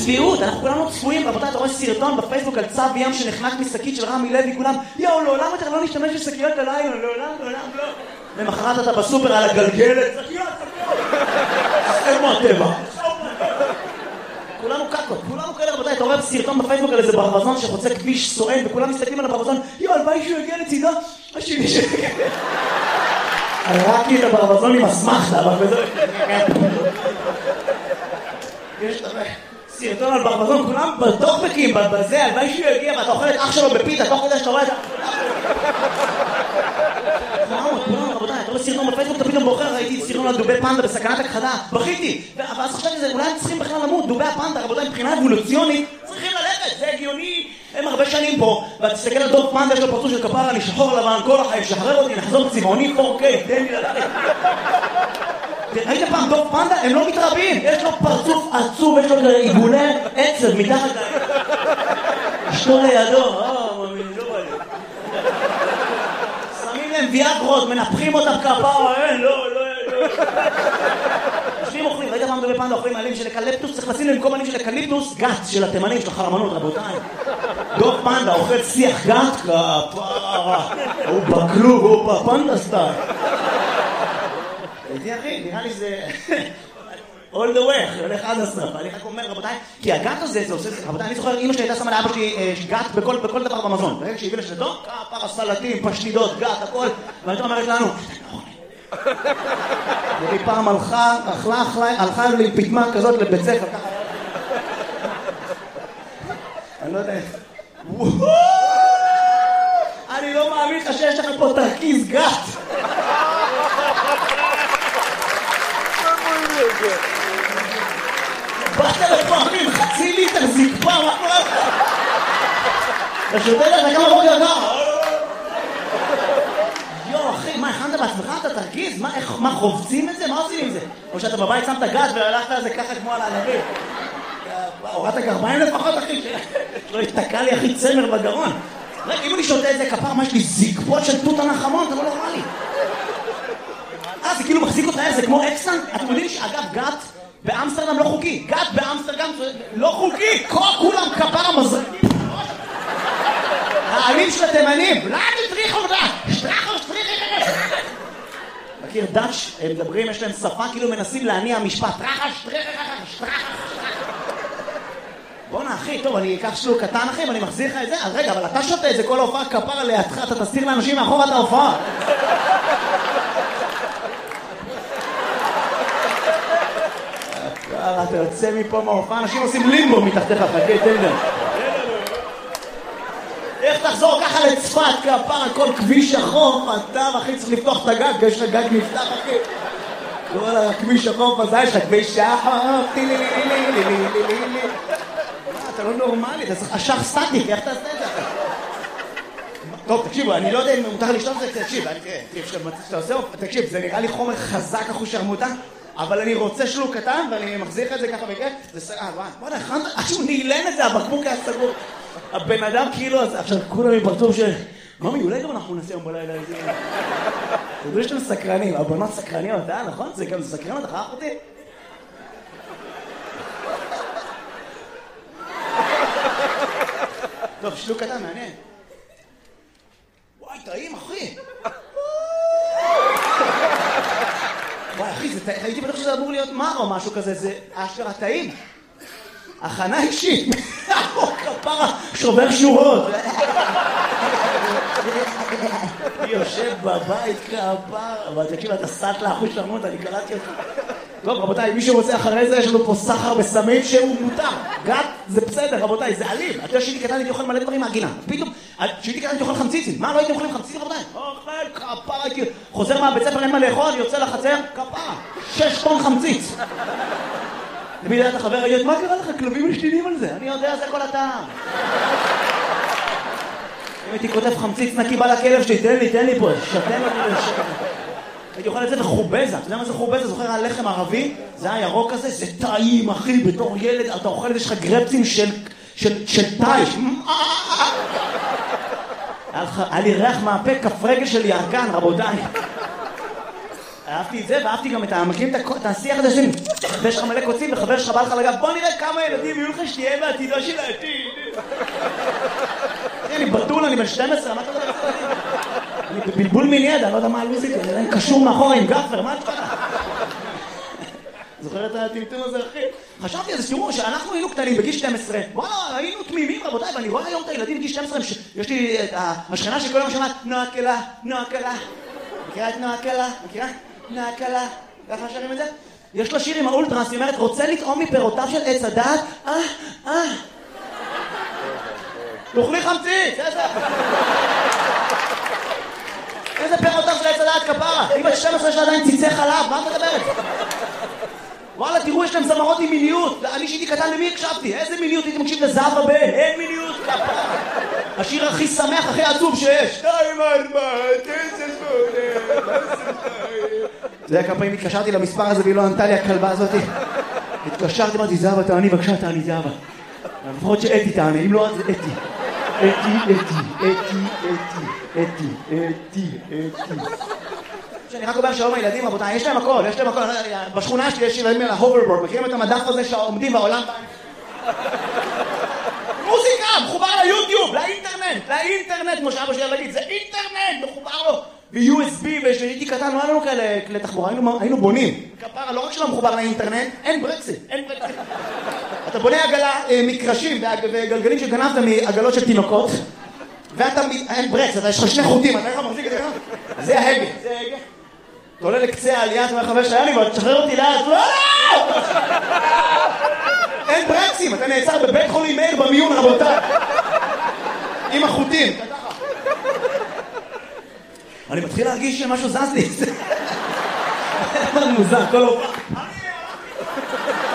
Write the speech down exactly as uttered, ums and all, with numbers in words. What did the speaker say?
צביעות, אנחנו כולנו צפויים, רבותיי, אתה רואה סרטון בפייסבוק על צב ים שנחנק משקית של רמי לוי, כולם, יאו, לעולם יותר לא נשתמש בשקיות הלילה, לעולם, לעולם, לא. למחרת אתה בסופר על הגלגלת, שקיות, שקיות. איפה הטבע? כולנו קקות, כולנו כאלה, רבותיי, אתה רואה סרטון בפייסבוק על איזה ברווזון שחוצה כביש סואן, וכולם מסתכלים על הברווזון, יאו, הלוואי שהוא יגיע לצידו, השני שיגיע. ראיתי את הברווזון עם הסמכתה, אבל בזה... יש סרטון על ברווזון, כולם בטוקבקים, בזה, הלוואי שהוא יגיע, ואתה אוכל את אח שלו בפיתה, תוך כדי שאתה רואה את ה... כולם, רבותיי, אתה רואה סרטון בפייסבוק, אתה פתאום בוחר, ראיתי סרטון על דובי פנדה בסכנת הכחדה, בכיתי, ואז חשבתי שזה, אולי הם צריכים בכלל למות, דובי הפנדה, רבותיי, מבחינה אבולוציונית, צריכים ללכת, זה הגיוני, הם הרבה שנים פה, ואתה תסתכל על דוב פנדה, יש לו פרצוף של כפרה, אני שחור לבן, כל החיים, שחרר אותי, נחזור צבעוני, פור קיי, תן לי ללכת. ראית פעם דוב פנדה? הם לא מתרבים, יש לו פרצוף עצוב, יש לו עיגולי עצב מתחת ל... אשתו לידו, אה, מאמין, לא בא לי. שמים להם ויאגרות, מנפחים אותם כפרה, אין, לא, לא, לא. יושבים אוכלים, ראית פעם דובי פנדה אוכלים עלים של אקליפטוס, צריך לשים למקום עלים של אקליפטוס, גת של התימנים, של החרמנות, רבותיי. דוב פנדה אוכל שיח גת, כפרה, הוא בכלוב, הוא בפנדה סטייל. הייתי אחי, נראה לי זה... all the way, הולך עד הסוף. אני רק אומר, רבותיי, כי הגת הזה, זה עושה... רבותיי, אני זוכר, אמא שלי הייתה שמה לאבא שלי גת בכל דבר במזון. ברגע שהביא לשלטו, כפרה, סלטים, פשטידות, גת, הכל. ואני אומרת לנו, היא פעם הלכה, אכלה, הלכה לי פתמה כזאת לבית ספר, ככה. אני לא יודע... אני לא מאמין לך שיש לך פה תרכיז גת. באת לפעמים, חצי ליטר זקפה, מה קורה לך? אתה שותה לך כמה בוקר ככה? יו, אחי, מה, הכנת בעצמך? אתה תרגיז? מה, חובצים את זה? מה עושים עם זה? או שאתה בבית שמת גת והלכת על זה ככה כמו על הענבים? הורדת גרביים לפחות, אחי? לא התתקע לי, אחי, צמר בגרון. אם אני שותה את זה כפר, מה יש לי זקפות של תות הנחמון? אתה לא נורמלי. אה, זה כאילו מחזיק אותך, זה כמו אקסן? אתם יודעים שאגב, גת באמסטרדם לא חוקי. גת באמסטרדם לא חוקי. כולם כפר המזרקים. העלים של התימנים. לא, תטריחו אותה. שטרחו, שטריחו. מכיר דאץ', הם מדברים, יש להם שפה, כאילו מנסים להניע משפט. טרחה, שטריחו, שטרחו. בוא'נה, אחי, טוב, אני אקח שלוק קטן, אחי, ואני מחזיר לך את זה. אז רגע, אבל אתה שותה את זה, כל ההופעה כפר לידך, אתה תסתיר לאנשים מאחור את ההופעה. אתה יוצא מפה מההופעה, אנשים עושים לימבו מתחתיך, חכה, תן להם. איך תחזור ככה לצפת, כפר, כל כביש החוף, אתה, אחי, צריך לפתוח את הגג, יש לך גג נפתח, אחי. כל הכביש החוף הזה, יש לך כביש החוף, טילי, לי, לי, לי, לי, לי, לי, לי. אתה לא נורמלי, אתה צריך אשך סטטיק, איך תעשה את זה? טוב, תקשיבו, אני לא יודע אם מותר לשתות את זה, תקשיב, תקשיב, זה נראה לי חומר חזק אחוז שרמוטה, אבל אני רוצה שלוק קטן, ואני מחזיק את זה ככה בכיף, זה סגר, וואי, בוא'נה, הכנת, עכשיו נעלן את זה, הבקבוק היה סגור. הבן אדם כאילו, עכשיו כולם עם פרצוף של... ממי, אולי גם אנחנו נעשה יום בלילה איזה... אתה יודע שאתם סקרנים, הבנות סקרניות, אה, נכון? זה גם סקרנות, אחר אותי? טוב, שלוק קטן, מעניין. וואי, טעים, אחי. וואי, אחי, הייתי בטוח שזה אמור להיות מר או משהו כזה, זה אשכרה טעים. הכנה אישית. כפרה, שובר שורות. אני יושב בבית כפרה, אבל תקשיב, אתה סט לאחוז שרמות, אני קראתי אותך. טוב, רבותיי, מי שרוצה אחרי זה, יש לנו פה סחר בסמים שהוא מותר. גת, זה בסדר, רבותיי, זה אלים. אתה יודע שהייתי קטן, הייתי אוכל מלא דברים מהגינה. פתאום, שהייתי קטן, הייתי אוכל חמציצים. מה, לא הייתי אוכלים חמציצים, רבותיי? אוכל, כפרה, הייתי... חוזר מהבית ספר, אין מה לאכול, יוצא לחצר, כפרה. שש טון חמציץ. למי יודע את החבר, ראית, מה קרה לך? כלבים משתינים על זה. אני יודע, זה כל הטעם. אם הייתי כותב חמציץ נקי בא לכלב שלי, תן לי, תן לי פה, שתן אותי לשקט. הייתי אוכל את זה וחובזה. אתה יודע מה זה חובזה? זוכר הלחם ערבי? זה הירוק הזה? זה טעים, אחי, בתור ילד. אתה אוכל את זה, יש לך גרפצים של טייש. היה לי ריח מהפה, כף רגל של ירקן, רבותיי. אהבתי את זה, ואהבתי גם את המקים את השיח הזה שלי. ויש לך מלא קוצים וחבר שלך בא לך לגב, בוא נראה כמה ילדים יהיו לך שתהיה בעתידו של העתיד. אני בטול, אני בן שתים עשרה, מה אתה יודע? אני בבלבול מיני, אני לא יודע מה הלוזית, אני קשור מאחורה עם גפר, מה את חושב? זוכר את הטמטום הזה, אחי? חשבתי על זה, תראו, שאנחנו היינו קטנים בגיל שתים עשרה, וואלה, היינו תמימים, רבותיי, ואני רואה היום את הילדים בגיל שתים עשרה, יש לי את השכנה שכל יום שמעת, נועה קלה, נועה קלה. מכירה את נועה קלה? מכירה? נועה קלה. ככה שרים את זה? יש לה שיר עם האולטרס, היא אומרת, רוצה לטעום מפירותיו של עץ הדעת? אה, אה. תאכלי חמצית, איזה... איזה פירותיו של עץ הדעת כפרה? היא בת שתים עשרה שלה עדיין ציצי חלב, מה את מדברת? וואלה, תראו, יש להם זמרות עם מיניות. אני שהייתי קטן, למי הקשבתי? איזה מיניות? הייתי מקשיב לזהבה בן. אין מיניות כפרה. השיר הכי שמח, הכי עצוב שיש. שתיים ארבע, תשע שמונה, אתה יודע כמה פעמים התקשרתי למספר הזה והיא לא ענתה לי הכלבה הזאת? התקשרתי, אמרתי, זהבה, תעני, בבקשה, תעני, זהבה. לפחות שאתי תעני, אם לא, אז אתי. אתי, אתי, אתי, אתי, אתי, אתי, אתי. שאני רק אומר שלום הילדים, רבותיי, יש להם הכל, יש להם הכל. בשכונה שלי יש ילדים על ההוברבורד, מכירים את המדף הזה שעומדים בעולם? מוזיקה, מחובר ליוטיוב, לאינטרנט, לאינטרנט, כמו שאבא שלי להגיד, זה אינטרנט, מחובר לו. ב-יו אס בי, ושהייתי קטן, לא היה לנו כאלה כלי תחבורה, היינו בונים. כפרה, לא רק שלא מחובר לאינטרנט, אין ברקסים, אין ברקסים. אתה בונה עגלה, מקרשים וגלגלים שגנבת מעגלות של תינוקות, ואתה, אין ברקס, אתה יש לך שני חוטים, אתה איך מחזיק את זה ככה? זה ההגה, זה ההגה. אתה עולה לקצה העלייה, אתה אומר חבר שהיה לי, אבל תשחרר אותי לאט, לא, לא! אין ברקסים, אתה נעצר בבית חולים מאיר במיון, רבותיי. עם החוטים. אני מתחיל להרגיש שמשהו זז לי. זה מוזר, כל הופעה.